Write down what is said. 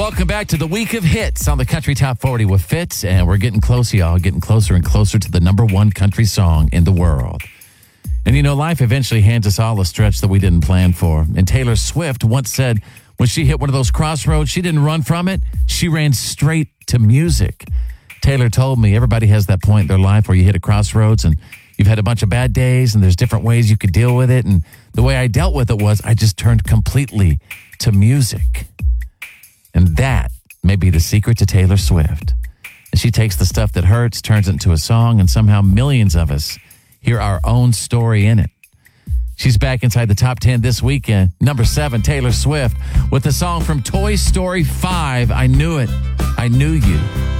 Welcome back to the week of hits on the Country Top 40 with Fitz, and we're getting close, y'all, getting closer and closer to the number one country song in the world. And you know, life eventually hands us all a stretch that we didn't plan for. And Taylor Swift once said when she hit one of those crossroads, she didn't run from it, she ran straight to music. Taylor told me everybody has that point in their life where you hit a crossroads and you've had a bunch of bad days and there's different ways you could deal with it. And the way I dealt with it was I just turned completely to music. And that may be the secret to Taylor Swift. And she takes the stuff that hurts, turns it into a song, and somehow millions of us hear our own story in it. She's back inside the top 10 this weekend. Number 7, Taylor Swift, with the song from Toy Story 5, I Knew It, I Knew You.